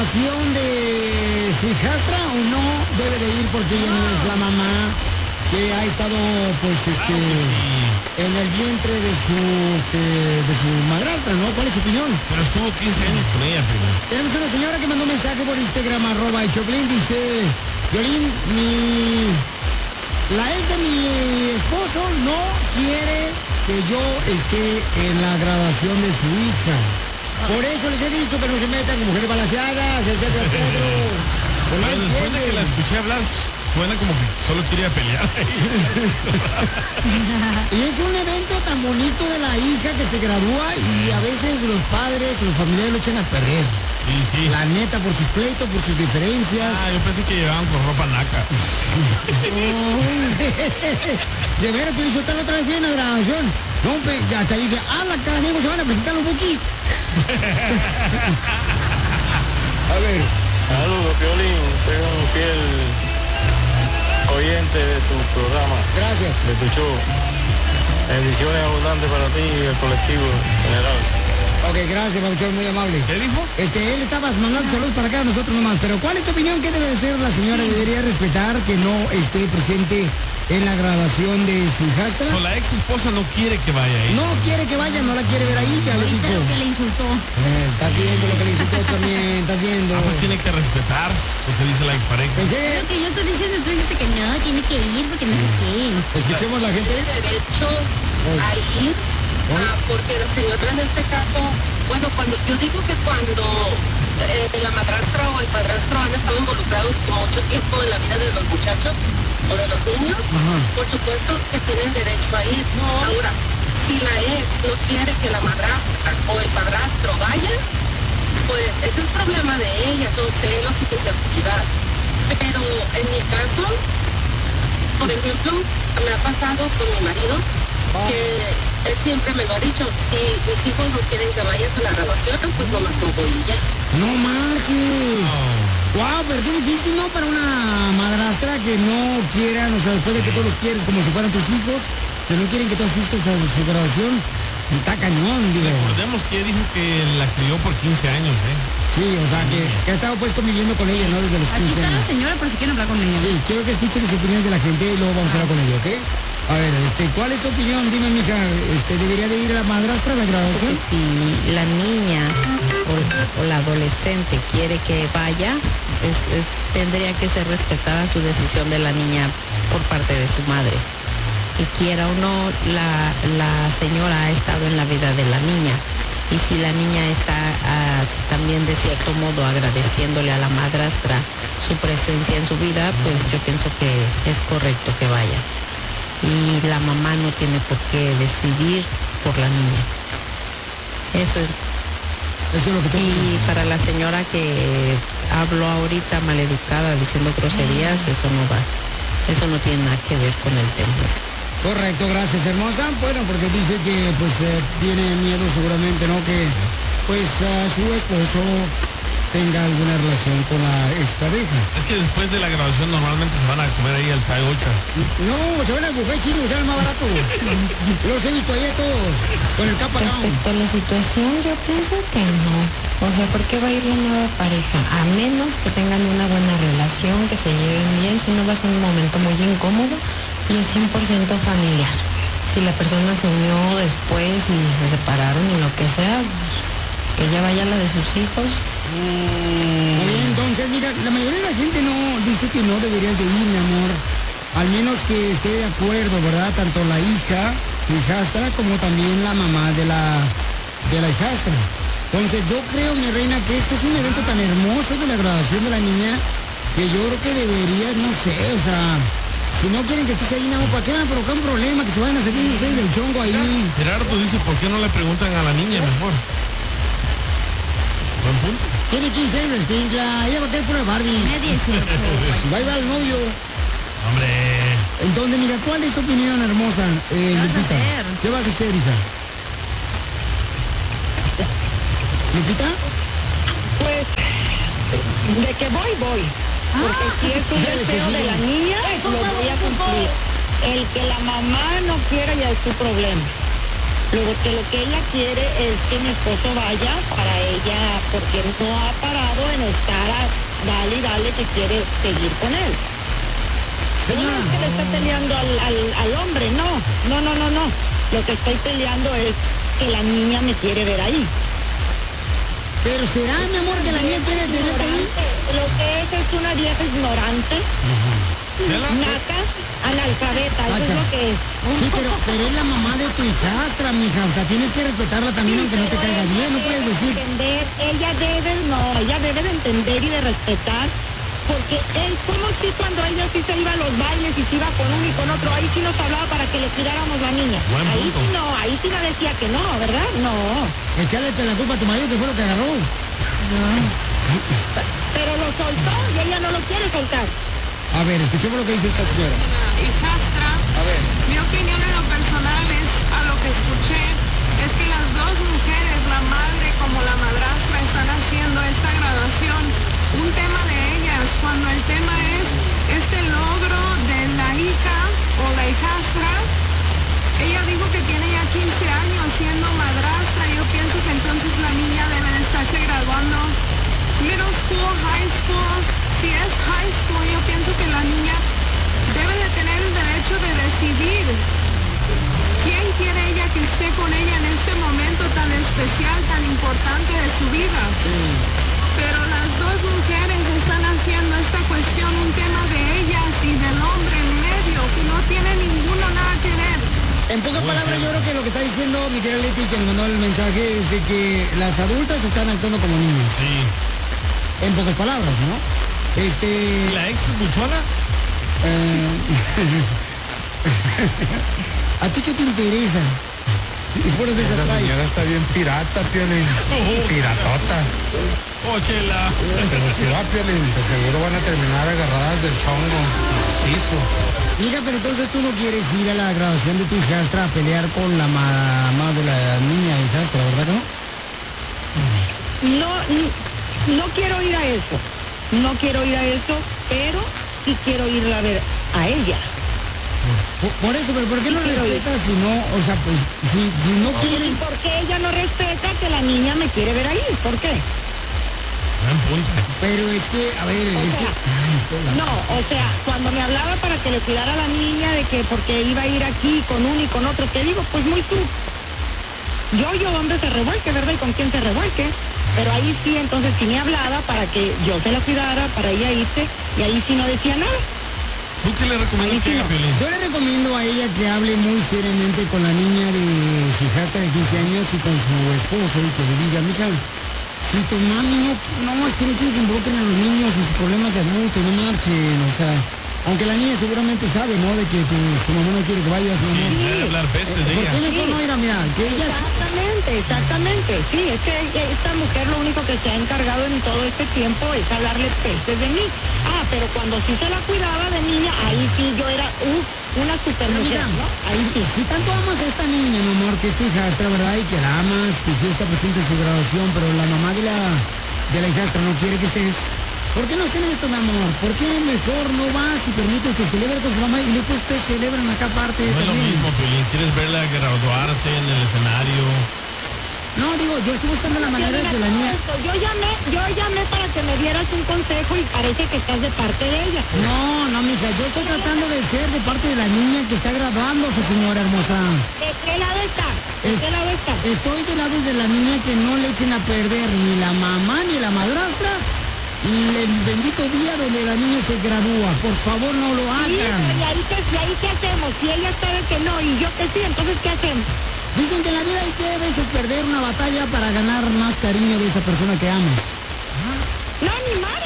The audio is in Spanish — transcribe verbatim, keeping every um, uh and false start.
graduación de su hijastra o no debe de ir porque ella no es la mamá que ha estado, pues, este, en el vientre de su, este, de su madrastra, ¿no? ¿Cuál es su opinión? Pero estuvo quince años con ella, primero. Tenemos una señora que mandó un mensaje por Instagram, arroba el Choplin, dice, Violín, mi... la ex de mi esposo no quiere que yo esté en la graduación de su hija. Por eso les he dicho que no se metan con mujeres balanceadas, etcétera, Pedro. Pues no Pero después de que la escuché hablar, suena como que solo quería pelear. Y es un evento tan bonito de la hija que se gradúa y a veces los padres, los familiares lo echan a perder. Sí, sí. La neta, por sus pleitos, por sus diferencias. Ah, yo pensé que llevaban con ropa naca. De veras, pero yo tal otra vez fui en la grabación. No, pues, ya hasta ahí, ah, la cara, se van a presentar los bookies. A ver. Saludos, Piolín. Soy un fiel oyente de tu programa. Gracias. De tu show. Bendiciones abundantes para ti y el colectivo en general. Ok, gracias, Pabuchón, muy amable. ¿Qué dijo? Este, él estaba mandando saludos para acá, nosotros nomás. Pero ¿cuál es tu opinión? ¿Qué debe de ser la señora? ¿Debería respetar que no esté presente en la graduación de su hijastra? So, la ex esposa no quiere que vaya ahí. No quiere que vaya, no la quiere ver ahí, ya le dijo. Lo que le insultó. Eh, estás viendo lo que le insultó también, estás viendo. Ah, pues tiene que respetar lo que dice la expareja. Pensé, Lo que yo estoy diciendo, tú dijiste que no, tiene que ir porque no sé qué. escuchemos la gente. Tiene derecho a ir, ah, porque la señora en este caso, bueno, cuando yo digo que cuando eh, la madrastra o el padrastro han estado involucrados por mucho tiempo en la vida de los muchachos o de los niños, Ajá. por supuesto que tienen derecho a ir. Ahora, si la ex no quiere que la madrastra o el padrastro vayan, pues ese es problema de ella, son celos y inseguridad. Pero en mi caso, por ejemplo, me ha pasado con mi marido que él siempre me lo ha dicho, si mis hijos no quieren que vayas a la graduación, pues nomás no voy y ya. No marches. Wow, pero qué difícil, ¿no? Para una madrastra que no quieran, o sea, después de que tú los quieres como si fueran tus hijos, que no quieren que tú asistas a su graduación. Está cañón, digo. Recordemos que ella dijo que la crió por quince años, ¿eh? Sí, o sea, que, que ha estado pues conviviendo con ella, ¿no? Desde los Aquí quince está la años. señora, por si quieren hablar con ella. Sí, quiero que escuchen las opiniones de la gente y luego vamos a hablar con ella, ¿ok? A ver, este, ¿cuál es tu opinión? Dime, mija, este, ¿debería de ir a la madrastra a la graduación? Si la niña o, o la adolescente quiere que vaya, es, es, tendría que ser respetada su decisión de la niña por parte de su madre. Y quiera o no, la, la señora ha estado en la vida de la niña. Y si la niña está uh, también de cierto modo agradeciéndole a la madrastra su presencia en su vida, pues yo pienso que es correcto que vaya. Y la mamá no tiene por qué decidir por la niña. Eso es. Eso es lo que te Y para la señora que habló ahorita maleducada diciendo groserías, eso no va. Eso no tiene nada que ver con el tema. Correcto, gracias, hermosa. Bueno, porque dice que pues eh, tiene miedo seguramente, ¿no? Que pues uh, su esposo tenga alguna relación con la expareja. Es que después de la grabación normalmente se van a comer ahí al Thai Ocha. No, se van al buffet chino, se el más barato. Los he visto ahí todos con el capa down. Respecto a la situación, yo pienso que no. O sea, ¿por qué va a ir la nueva pareja? A menos que tengan una buena relación, que se lleven bien, si no va a ser un momento muy incómodo y es cien por ciento familiar. Si la persona se unió después y se separaron y lo que sea, pues, que ella vaya a la de sus hijos. Muy bien, entonces, mira, la mayoría de la gente no dice que no deberías de ir, mi amor. Al menos que esté de acuerdo, ¿verdad? Tanto la hija, hijastra, como también la mamá de la, de la hijastra. Entonces, yo creo, mi reina, que este es un evento tan hermoso de la graduación de la niña, que yo creo que deberías, no sé, o sea, si no quieren que estés ahí, mi amor, ¿para qué van a provocar un problema? Que se vayan a salir ustedes del chongo ahí. Gerardo dice, ¿por qué no le preguntan a la niña mejor? Buen punto. Tiene quince años, Pincla, ella va a querer pura Barbie. Tiene dieciocho. Va a ir al novio. Hombre. Entonces, mira, ¿cuál es tu opinión, hermosa? Eh, ¿Qué vas a Lupita? hacer? ¿Qué vas a hacer, hija? ¿Lupita? Pues, de que voy, voy. Porque si es un deseo de la niña, lo voy a cumplir. El que la mamá no quiera ya es su problema. Luego que lo que ella quiere es que mi esposo vaya para ella, porque no ha parado en estar a dale y dale que quiere seguir con él. Señora. No es que le está peleando al, al, al hombre, no, no, no, no, no. Lo que estoy peleando es que la niña me quiere ver ahí. Pero será, mi amor, que la niña quiere tenerte ahí. Lo que es es una vieja ignorante, naca, analfabeta, eso es lo que es. Sí, pero, pero es la mamá de tu hijastra, mija. O sea, tienes que respetarla también, aunque no te caiga bien. No puedes decir. Entender, ella debe, no, ella debe de entender y de respetar. Porque es como si cuando ella sí se iba a los bailes y se iba con uno y con otro, ahí sí nos hablaba para que le cuidáramos la niña. Buen ahí punto. sí no, ahí sí me decía que no, ¿verdad? No. Echarle la culpa a tu marido, que fue lo que agarró. Pero lo soltó y ella no lo quiere soltar. A ver, escuchemos lo que dice esta señora. Hijastra, A ver. mi opinión en lo personal es, a lo que escuché, es que las dos mujeres, la madre como la madrastra, están haciendo esta graduación un tema de ellas, cuando el tema es este logro de la hija o la hijastra. Ella dijo que tiene ya quince años siendo madrastra. Yo pienso que entonces la niña debe de estarse graduando middle school, high school. Si es high school, yo pienso que la niña debe de tener el derecho de decidir quién quiere ella que esté con ella en este momento tan especial, tan importante de su vida. Pero las dos mujeres están haciendo esta cuestión un tema de ellas y del hombre en medio, que no tiene ninguno nada que ver. En pocas palabras, yo creo que lo que está diciendo mi querida Leti, que nos mandó el mensaje, es de que las adultas están actuando como niños. Sí. En pocas palabras, ¿no? Este... ¿La ex es buchona? Eh, ¿A ti qué te interesa? Si fueras de esas Esta traes. señora está bien pirata, Piolín. Piratota. Oh, chela. Pero si va, Piolín, de seguro van a terminar agarradas del chongo. Macizo. Hija, pero entonces tú no quieres ir a la graduación de tu hijastra a pelear con la mamá de la niña hijastra, ¿verdad que no? No, n- no quiero ir a eso. No quiero ir a eso, pero sí quiero ir a ver a ella. Por, por eso, pero ¿por qué no Sí, quiero ir. respetas si no, o sea, pues, si, si no quieren... ¿Y por qué ella no respeta que la niña me quiere ver ahí? ¿Por qué? Buen punto. Pero es que, a ver, O es sea, que... Ay, toda la No, o sea, cuando me hablaba para que le cuidara a la niña, de que porque iba a ir aquí con uno y con otro, te digo, pues muy tú. Yo, yo, hombre, se revuelque, ¿verdad? ¿Y con quién se revuelque? Pero ahí sí, entonces sí me hablaba para que yo se la cuidara, para ella irse, y ahí sí no decía nada. ¿Tú qué le recomiendas Ahí que sí haga, no. Piolín? Yo le recomiendo a ella que hable muy seriamente con la niña de su hijastra de quince años y con su esposo y que le diga, mija, si tu mami no, no, es que no quiere que involucren a los niños en sus problemas de adultos, no marchen, o sea, aunque la niña seguramente sabe, ¿no?, de que tu, su mamá no quiere que vayas, mi Sí, amor. debe hablar pestes de ¿Por ella. qué mejor no ir a mirar? Que ella... Exactamente, exactamente. Sí, es que esta mujer lo único que se ha encargado en todo este tiempo es hablarle pestes de mí. Ah, pero cuando sí se la cuidaba de niña, ahí sí yo era uh, una super Pero mujer, mira, ¿no? Ahí sí. si tanto amas a esta niña, mi amor, que es tu hijastra, ¿verdad? Y que la amas, que quiere estar presente en su graduación, pero la mamá de la, de la hijastra no quiere que estés. ¿Por qué no hacen esto, mi amor? ¿Por qué mejor no vas y permites que celebre con su mamá y luego ustedes celebran acá aparte No es lo también? mismo, Piolín. ¿Quieres verla graduarse en el escenario? No, digo, yo estoy buscando la manera de que la niña... Yo llamé, yo llamé para que me dieras un consejo y parece que estás de parte de ella. No, no, mija, yo estoy tratando de ser de parte de la niña que está graduándose, señora hermosa. ¿De qué lado está? ¿De Es- qué lado está? Estoy del lado de la niña que no le echen a perder ni la mamá ni la madrastra el bendito día donde la niña se gradúa. Por favor, no lo Sí, hagan. ¿y ahí, qué, ¿y ahí qué hacemos? Si ella sabe que no y yo que sí, entonces ¿qué hacemos? Dicen que en la vida hay que a veces perder una batalla para ganar más cariño de esa persona que amas. No, ni más.